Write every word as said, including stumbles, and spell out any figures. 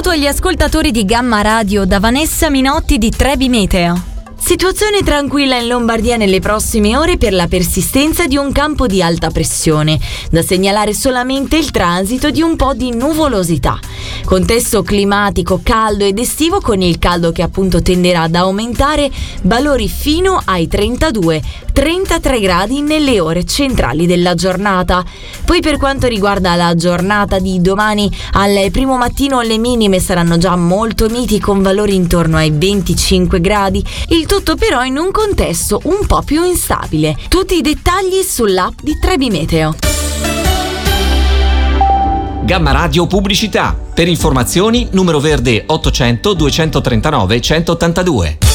saluto agli ascoltatori di Gamma Radio da Vanessa Minotti di Trebi Meteo. Situazione tranquilla in Lombardia nelle prossime ore per la persistenza di un campo di alta pressione. Da segnalare solamente il transito di un po' di nuvolosità. Contesto climatico caldo ed estivo, con il caldo che appunto tenderà ad aumentare, valori fino ai trentadue trentatré gradi nelle ore centrali della giornata. Poi per quanto riguarda la giornata di domani, al primo mattino le minime saranno già molto miti con valori intorno ai venticinque gradi, il tutto però in un contesto un po' più instabile. Tutti i dettagli sull'app di Trebi Meteo. Gamma Radio Pubblicità. Per informazioni numero verde ottocento duecentotrentanove centottantadue.